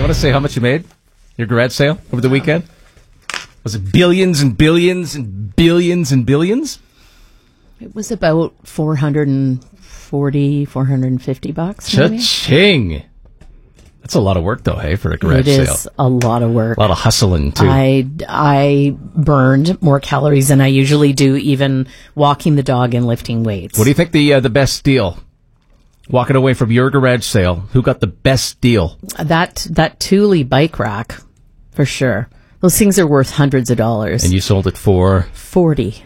You want to say how much you made? Your garage sale over the weekend? Was it billions and billions and billions and billions? It was about $450 $450. Cha-ching! That's a lot of work, though, hey, for a garage sale. It is a lot of work. A lot of hustling, too. I burned more calories than I usually do, even walking the dog and lifting weights. What do you think the best deal? Walking away from your garage sale, who got the best deal? That Thule bike rack, for sure. Those things are worth hundreds of dollars. And you sold it for? 40.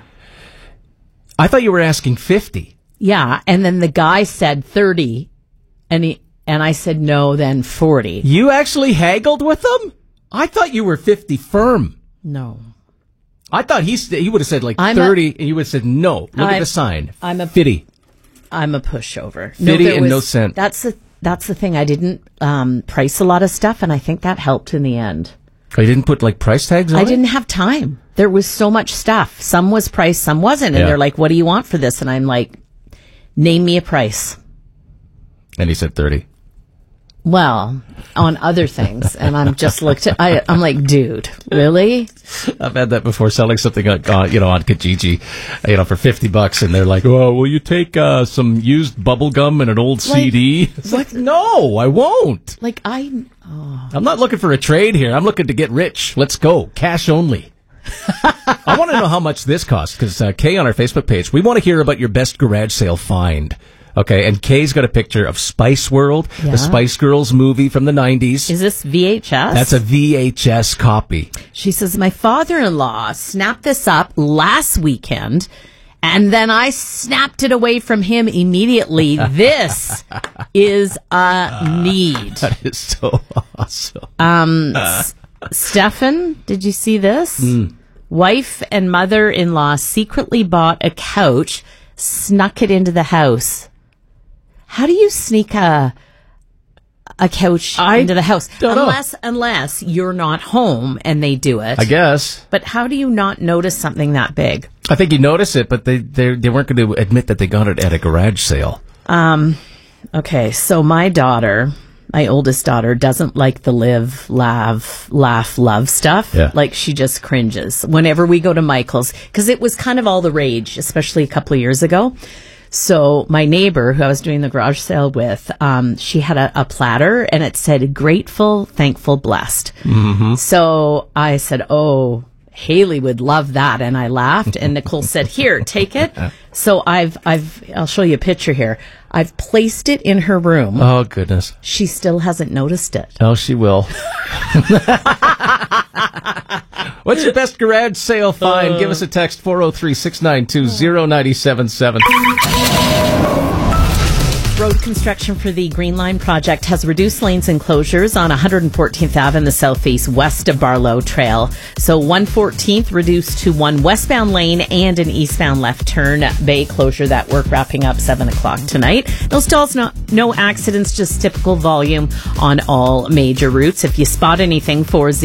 I thought you were asking 50. Yeah, and then the guy said 30, and I said no, then 40. You actually haggled with them? I thought you were 50 firm. No. I thought he would have said like 30, and you would have said no. Look at the sign. I'm a 50. I'm a pushover. 50 and no cent. That's the thing. I didn't price a lot of stuff, and I think that helped in the end. Oh, you didn't put like price tags on it? I didn't have time. There was so much stuff. Some was priced, some wasn't. And they're like, what do you want for this? And I'm like, name me a price. And he said 30. Well, on other things. And I'm just I'm like, dude, really? I've had that before, selling something on Kijiji, for $50, and they're like, "Oh, will you take some used bubble gum and an old CD?" It's like, no, I won't. I'm not looking for a trade here. I'm looking to get rich. Let's go, cash only. I want to know how much this costs, because Kay on our Facebook page, we want to hear about your best garage sale find. Okay, and Kay's got a picture of Spice World, the Spice Girls movie from the 90s. Is this VHS? That's a VHS copy. She says, my father-in-law snapped this up last weekend, and then I snapped it away from him immediately. This is a need. That is so awesome. Stefan, did you see this? Wife and mother-in-law secretly bought a couch, snuck it into the house. How do you sneak a couch into the house? Unless you're not home and they do it. I guess. But how do you not notice something that big? I think you notice it, but they weren't going to admit that they got it at a garage sale. Okay, so my oldest daughter, doesn't like the live, laugh, love stuff. Yeah. Like, she just cringes whenever we go to Michael's, because it was kind of all the rage, especially a couple of years ago. So my neighbor, who I was doing the garage sale with, she had a platter, and it said, grateful, thankful, blessed. Mm-hmm. So I said, oh, Haley would love that. And I laughed, and Nicole said, here, take it. So I'll show you a picture here. I've placed it in her room. Oh, goodness. She still hasn't noticed it. Oh, she will. What's your best garage sale find? Give us a text, 403-692-0977. Road construction for the Green Line project has reduced lanes and closures on 114th Ave in the southeast west of Barlow Trail. So 114th reduced to one westbound lane and an eastbound left turn bay closure. That work wrapping up 7 o'clock tonight. No stalls, no accidents, just typical volume on all major routes. If you spot anything,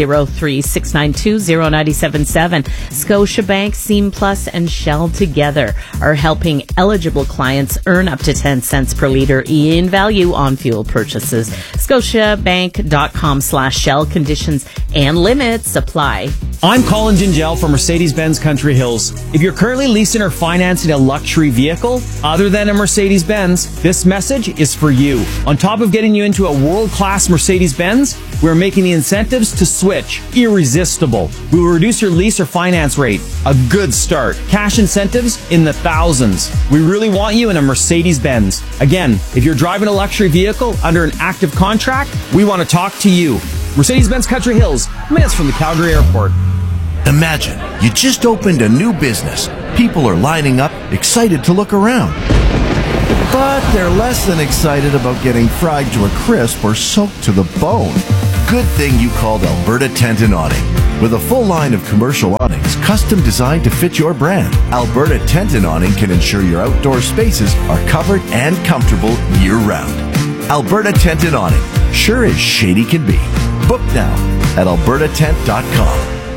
403-692-0977. Scotiabank, Seam Plus, and Shell together are helping eligible clients earn up to 10 cents per liter in value on fuel purchases. Scotiabank.com/Shell. Conditions and limits apply. I'm Colin Gingell from Mercedes-Benz Country Hills. If you're currently leasing or financing a luxury vehicle other than a Mercedes-Benz, this message is for you. On top of getting you into a world-class Mercedes-Benz, we're making the incentives to switch irresistible. We will reduce your lease or finance rate. A good start. Cash incentives in the thousands. We really want you in a Mercedes-Benz. Again, if you're driving a luxury vehicle under an active contract, we want to talk to you. Mercedes-Benz Country Hills, minutes from the Calgary Airport. Imagine you just opened a new business. People are lining up, excited to look around. But they're less than excited about getting fried to a crisp or soaked to the bone. Good thing you called Alberta Tent and Awning. With a full line of commercial awnings, custom designed to fit your brand, Alberta Tent and Awning can ensure your outdoor spaces are covered and comfortable year-round. Alberta Tent and Awning, sure as shady can be. Book now at albertatent.com.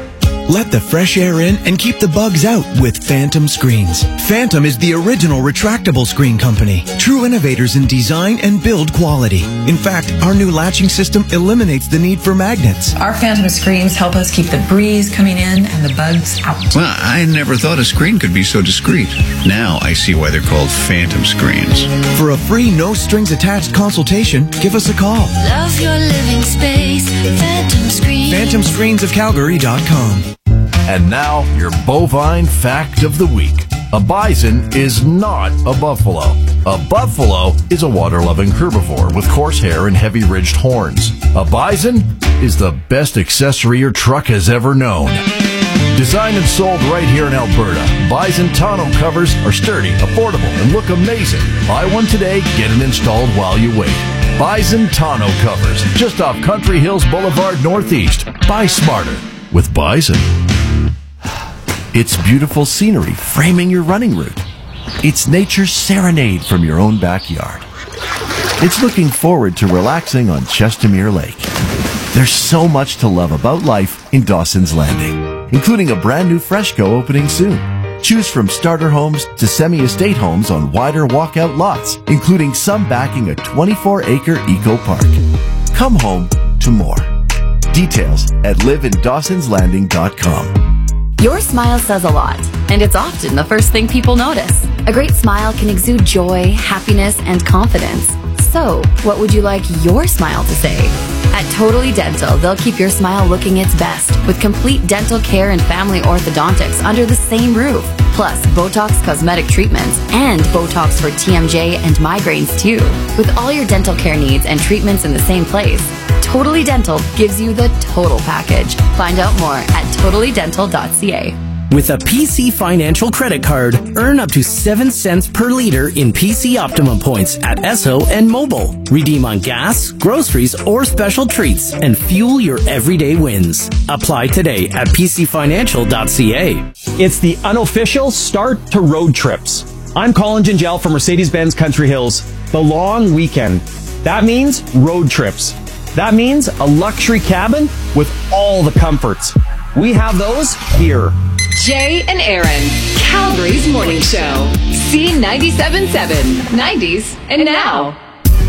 Let the fresh air in and keep the bugs out with Phantom Screens. Phantom is the original retractable screen company. True innovators in design and build quality. In fact, our new latching system eliminates the need for magnets. Our Phantom Screens help us keep the breeze coming in and the bugs out. Well, I never thought a screen could be so discreet. Now I see why they're called Phantom Screens. For a free, no-strings-attached consultation, give us a call. Love your living space, Phantom Screens. PhantomScreensofCalgary.com. And now, your bovine fact of the week. A bison is not a buffalo. A buffalo is a water-loving herbivore with coarse hair and heavy ridged horns. A bison is the best accessory your truck has ever known. Designed and sold right here in Alberta, Bison tonneau covers are sturdy, affordable, and look amazing. Buy one today, get it installed while you wait. Bison tonneau covers, just off Country Hills Boulevard Northeast. Buy smarter with Bison. It's beautiful scenery framing your running route. It's nature's serenade from your own backyard. It's looking forward to relaxing on Chestermere Lake. There's so much to love about life in Dawson's Landing, including a brand new Fresco opening soon. Choose from starter homes to semi-estate homes on wider walkout lots, including some backing a 24-acre eco-park. Come home to more. Details at liveindawsonslanding.com. Your smile says a lot, and it's often the first thing people notice. A great smile can exude joy, happiness, and confidence. So, what would you like your smile to say? At Totally Dental, they'll keep your smile looking its best with complete dental care and family orthodontics under the same roof. Plus, Botox cosmetic treatments and Botox for TMJ and migraines too. With all your dental care needs and treatments in the same place, Totally Dental gives you the total package. Find out more at totallydental.ca. With a PC Financial credit card, earn up to 7 cents per liter in PC Optimum points at Esso and Mobile. Redeem on gas, groceries, or special treats and fuel your everyday wins. Apply today at pcfinancial.ca. It's the unofficial start to road trips. I'm Colin Gingell from Mercedes-Benz Country Hills. The long weekend. That means road trips. That means a luxury cabin with all the comforts. We have those here. Jay and Aaron, Calgary's morning show. C97.7, 90s and now.